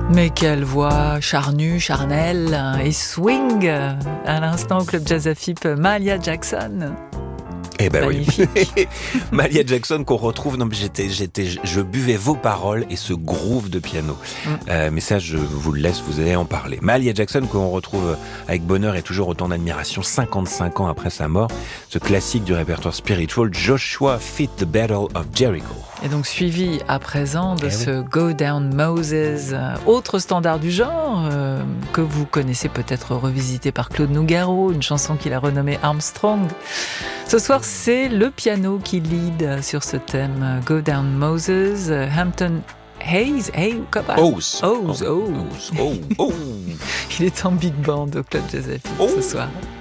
Mais quelle voix charnue, charnelle et swing à l'instant au Club Jazz FIP, Mahalia Jackson. Eh ben magnifique. Oui. Mahalia Jackson qu'on retrouve. Non, mais je buvais vos paroles et ce groove de piano. Mais ça, je vous le laisse, vous allez en parler. Mahalia Jackson qu'on retrouve avec bonheur et toujours autant d'admiration 55 ans après sa mort. Ce classique du répertoire spiritual, Joshua Fit the Battle of Jericho. Et donc suivi à présent de ce Go Down Moses, autre standard du genre que vous connaissez peut-être revisité par Claude Nougaro, une chanson qu'il a renommée Armstrong. Ce soir, c'est le piano qui lead sur ce thème Go Down Moses, Hampton Hayes, Il est en big band au Club Jazz FIP ce soir.